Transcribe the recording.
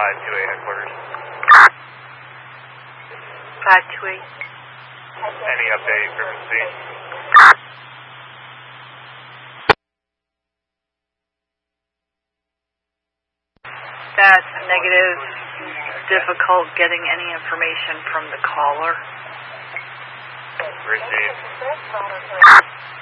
528 headquarters. 528. Any update frequency? That's negative. Difficult getting any information from the caller. Received.